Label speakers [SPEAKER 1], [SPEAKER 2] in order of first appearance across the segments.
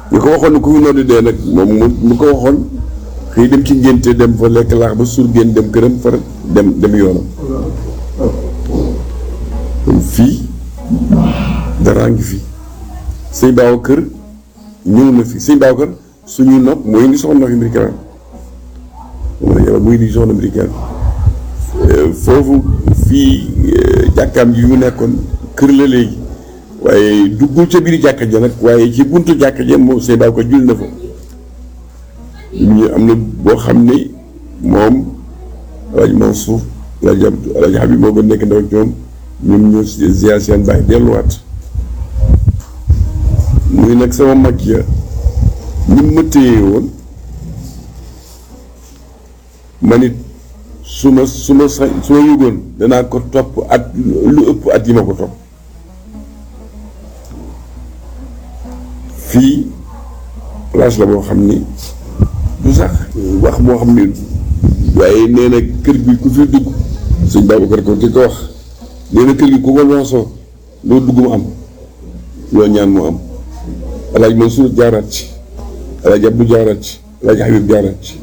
[SPEAKER 1] ñu ko waxoon ne ku fi noddi dee nag moom mu ko waxoon xëy dem ci ngénte dem fa lekk laax ba suur génn dem këram far dem yoonam kon fii daraa ngi fi sëñ Babacar ñëw na fi sëñ Babacar suñu nopp mooy indi soxna fi mbirikaan moom la yàlla muy indi soxna mbirikaan foofu fii jàkkaam ji mu nekkoon kër la léegi waaye duggul ca biir jàkka ja nag waaye ci buntu jàkka ja moom sëñ Babacar jul na fa ñu am na boo xam ne moom Alaaji Mansour Alaaji Habib moo gën nekk ndaw ak ñoom ñoo ziar seen baay delluwaat muy nag sama mag ya ni ma téye woon man it su ma yëgoon danaa ko topp at lu ëpp at yi ma ko topp fii place la boo xam ni du sax wax moo xam ni waaye nee na kër gi ku fi dugg sëñ Babacar ko ki ko wax nee na kër gi ku ko loosoo loo dugg mu am loo ñaan mu am Alaaji Mansour jaaraat ci Alaaji Abdou jaaraat ci Alaaji Habib jaaraat ci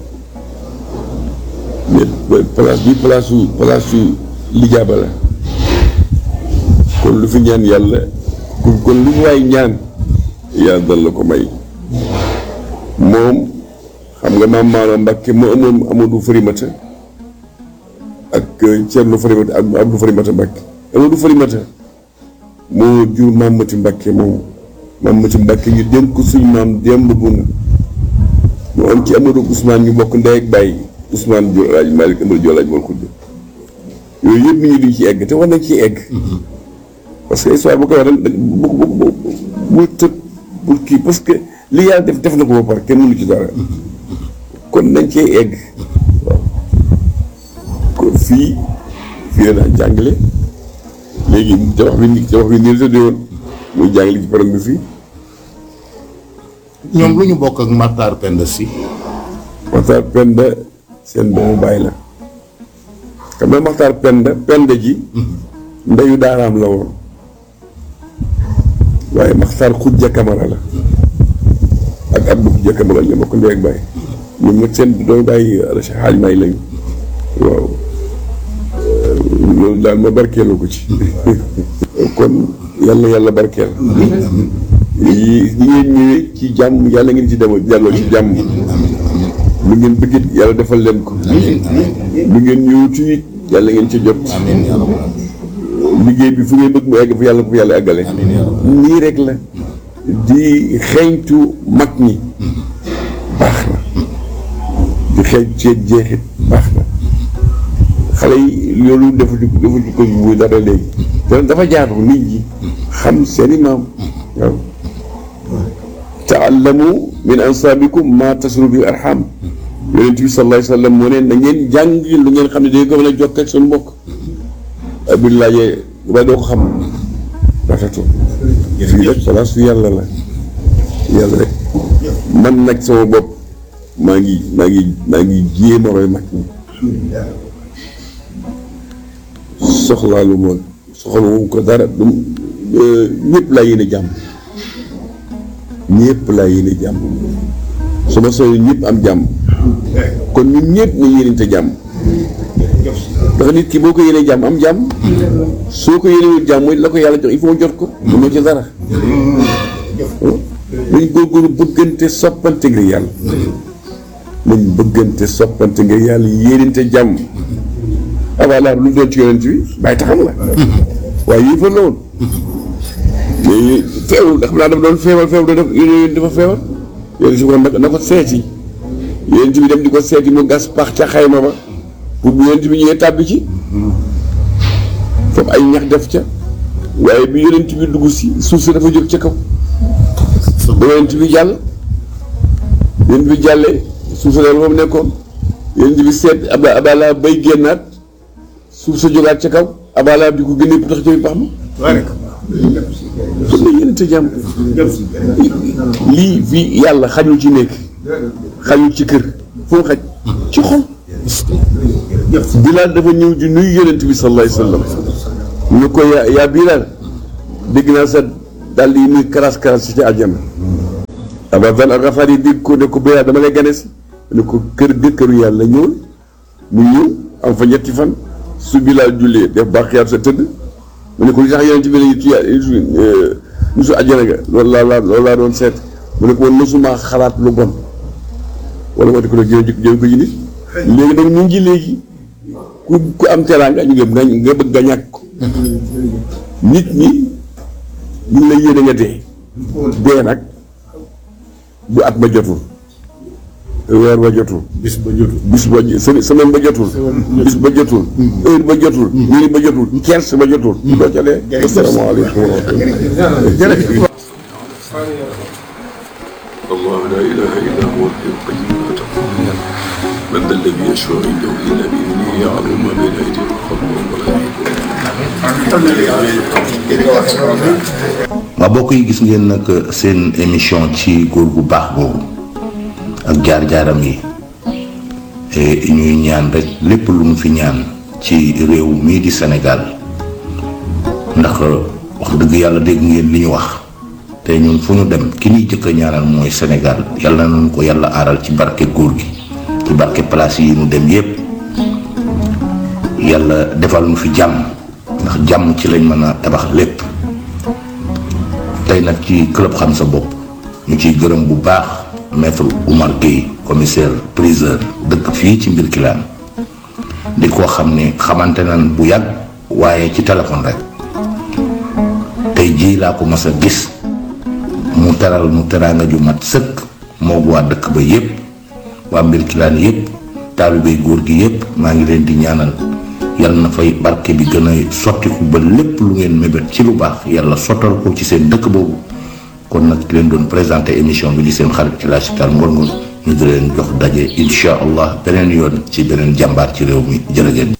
[SPEAKER 1] mais place bi place su lijaaba la kon lu fi ñaan yàlla kon lu waay ñaan yàlla dal la ko may moom xam nga maam Maodo Mbacke moo amoon Amadou Farimata ak Thierno Farimata ak Abdou Farimata Mbacke Amadou Farimata moo jur maam Mati Mbacke moom maam Mati Mbacke ñu dénk ko suñu maam démb bu nga mu am ci Amadou Ousmane ñu bokk ndey ak bàyyi Ousmane Diop Alaaji Malick Amadou Diop Alaaji Malick Khoudia yooyu yëpp nit ñi duñ ci egg te war nañ ciy egg parce que histoire bu ko wax bu tëb bu kii parce que li yàlla def na ko ba pare kenn mënu ci dara kon nañ cee egg waaw kon fii la daan jàngale léegi tabax bi nii la tëddee woon muy jàngale ci param bi fii.
[SPEAKER 2] ñoom lu ñu bokk ak Matar Penda si.
[SPEAKER 1] Matar Penda seen doomu baay la xam nga Matar Penda ji ndeyu daaraam la woon waaye Matar Khoudia Camara la ak Abdou Khoudia Camara ñoo bokk ndey ak baay ñoom nag seen doomu baay Cheikh Hadj May lañu waaw loolu daal ma barkeeloo ko ci kon yàlla barkeel ñi ngeen ñëwee ci jàmm yàlla ngeen ci demoo jàlloo ci jàmm lu ngeen bëggit yàlla defal leen ko lu ngeen ñëwutu it yàlla ngeen ci jot liggéey bi fu ngeen bëgg mu egg fu yàlla eggale nii rek la di xeeñtu mag ñi baax na di xeeñtu seen jeexit baax na xale yi loolu dafa ko bu dara léegi te dafa jaatu nit ñi xam seeni maam waaw taallamu min ansaabikum ma tasru bi arham yonent bi sallallahu alayhi wa sallam moo ne na ngeen jàng lu ngeen xam ne day ko mën a jokk ak suñu mbokk bi laajee ba doo ko xam rafetul fii rek place su yàlla la yàlla rek man nag sama bopp maa ngi jéem a roy mag ñi soxlaalu ko dara ñëpp laa yéene jàmm su ma soobee ñëpp am jàmm kon ñun ñëpp ñu yéenante jàmm ndax nit ki boo ko yéenee jàmm am jàmm soo ko yéenewul jàmm mooy la ko yàlla jox il faut jot ko mënoo ci dara nañ góorgóorlu bëggante soppante ngir yàlla yéenante jàmm voilà lu doon ci yonent bi bàyyi taxam la waaye yii fa la woon mais feebarul xam naa dafa doon feebar dafa feebar yéen si ko na ko seeti yonent bi dem di ko seeti mu gas pax ca xayma ba pour bu yonent bi ñëwee tàbbi ci foofu ay ñax def ca waaye bi yonent bi dugg si suuf si dafa jóg ca kaw ba yonent bi jàllee suuf sa daal fa mu nekkoon yonent bi seet abala bay génnaat suuf sa jógaat ca kaw abala di ko gënee tax ci pax ma kon la yéenante jàmm lii fii yàlla xañul ci nekk xañul ci kër fu mu xaj ci xol Bilaal dafa ñëw di nuyu yonent bi sallallahu alayhi wa sallam ñu ko yaa Bilaal dégg naa sa dàll yi muy karas ci àjjana Abadan Al-Ghafari yi dégg ko ne ko béyaa dama lay gane si ne ko kër ga këru yàlla ñëwul mu ñëw am fa ñetti fan su Bilaal jullee def bàqiyaat sa tëdd mu ne ko li tax yonent bi la su àjjana ga loolu laa doon seet mu ne ko woon mësuma xalaat lu bon wala moo di ko jël ko ji nit léegi nag ñu ngi léegi ku am teraanga ñu nga bëgg nga ñàkk ko nit ñi ñu lay yéene nga dee nag bu at ba jotul weer ba jotul bis ba semaine ba jotul bis ba jotul heure ba jotul minute ba jotul kers ba jotul doo ca dee. asalaamaaleykum wa rahmatulah.
[SPEAKER 3] الله لا إله إلا هو الحي القيوم لا تأخذه من ذا الذي يشفع عنده إلا بإذنه يعلم ما بين أيديهم وخلفهم ولا
[SPEAKER 2] ma bokk yi gis ngeen nag seen émission ci góor gu baax boobu ak jaar-jaaram yi ñuy ñaan rek lépp lu mu fi ñaan ci réew mii di Sénégal ndax wax dëgg yàlla dégg ngeen li ñu wax te ñun fu ñu dem ki ñuy jëkk a ñaanal mooy Sénégal yàlla nañu ko yàlla aaral ci barke góor gi ci barke place yi ñu dem yépp yàlla defal nu fi jàmm ndax jàmm ci lañ mën a tabax lépp. tey nag ci club xam sa bopp ñu ciy gërëm bu baax maître Oumar Gueye commissaire priseur dëkk fii ci Mbirkilaan di ko xam ne xamante nan bu yàgg waaye ci téléphone rek tey jii laa ko mas a gis mu teral mu teraanga ju mat sëkk moo waa dëkk ba yépp waa Mbirkilaan yépp taalibey góor gi yépp maa ngi leen di ñaanal yàlla na fay barke bi gën a sottiku ba lépp lu ngeen mébét ci lu baax yàlla sottal ko ci seen dëkk boobu kon nag leen doon présenté émission bi di seen xarit El Hadji Tall Ngor Ngor ñu di leen jox daje incha allah beneen yoon ci beneen jàmbaar ci réew mi jërë ngeen